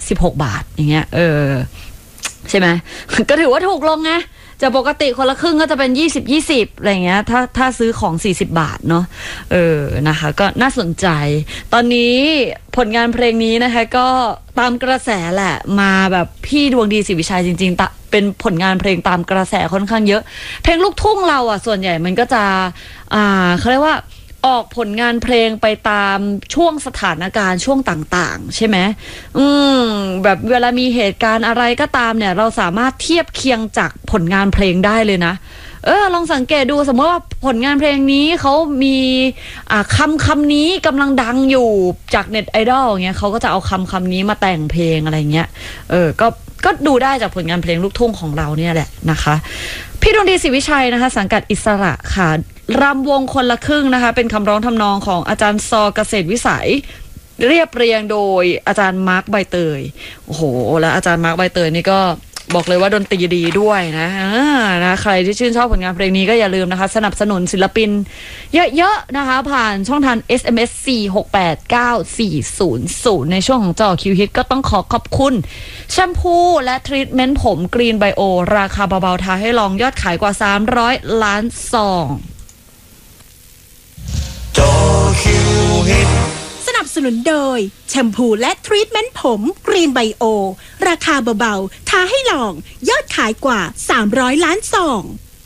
16 บาทอย่างเงี้ยใช่ไหม ก็ถือว่าถูกลงไงจากปกติคนละครึ่งก็จะเป็น20อะไรเงี้ยถ้าซื้อของ40 บาทเนาะนะคะก็น่าสนใจตอนนี้ผลงานเพลงนี้นะคะก็ตามกระแสแหละมาแบบพี่ดวงดีศรีวิชัยจริงๆเป็นผลงานเพลงตามกระแสค่อนข้างเยอะเพลงลูกทุ่งเราอ่ะส่วนใหญ่มันก็จะเขาเรียกว่าออกผลงานเพลงไปตามช่วงสถานการณ์ช่วงต่างๆใช่ไหมแบบเวลามีเหตุการณ์อะไรก็ตามเนี่ยเราสามารถเทียบเคียงจากผลงานเพลงได้เลยนะลองสังเกตดูสมมติว่าผลงานเพลงนี้เขามีคำนี้กำลังดังอยู่จากเน็ตไอดอลเงี้ยเขาก็จะเอาคำนี้มาแต่งเพลงอะไรเงี้ยก็ดูได้จากผลงานเพลงลูกทุ่งของเราเนี่ยแหละนะคะพี่ดวงดีศรีวิชัยนะคะสังกัดอิสระค่ะรำวงคนละครึ่งนะคะเป็นคำร้องทำนองของอาจารย์ซอเกษตรวิสัยเรียบเรียงโดยอาจารย์มาร์คใบเตยโอ้โหแล้วอาจารย์มาร์คใบเตยนี่ก็บอกเลยว่าดนตรีดีด้วยนะใครที่ชื่นชอบผลงานเพลงนี้ก็อย่าลืมนะคะสนับสนุนศิลปินเยอะๆนะคะผ่านช่องทาง SMS 4689400ในช่วงของจอคิวฮิตก็ต้องขอบคุณแชมพูและทรีทเมนต์ผมกรีนไบโอราคาเบาๆทาให้ลองยอดขายกว่า300 ล้านซองจอคิวฮิตสนับสนุนโดยแชมพูและทรีทเมนต์ผมกรีนไบโอราคาเบาๆทาให้ลองยอดขายกว่า300 ล้านซอง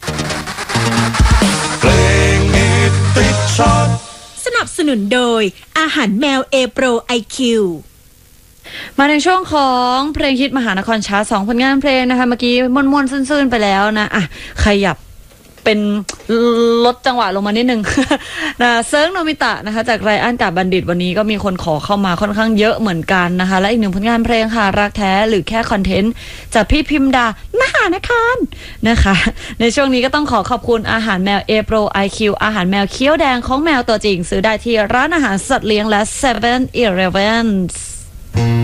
เพลงฮิตติดชาร์ตสนับสนุนโดยอาหารแมวเอโปรไอคิวมาในช่วงของเพลงฮิตมหานครชาร์ต2ผลงานเพลงนะคะเมื่อกี้ม่วนๆซื่นๆไปแล้วนะขยับเป็นลดจังหวะลงมานิดนึง นะเซิร์งโนมิตะนะคะจากไรอันกับบัณฑิตวันนี้ก็มีคนขอเข้ามาค่อนข้างเยอะเหมือนกันนะคะและอีกหนึ่งผลงานเพลงค่ะรักแท้หรือแค่คอนเทนต์จากพี่พิมดามหานครนะคะในช่วงนี้ก็ต้องขอบคุณอาหารแมวเอโปรไอคิวอาหารแมวเคี้ยวแดงของแมวตัวจริงซื้อได้ที่ร้านอาหารสัตว์เลี้ยงและ7-Eleven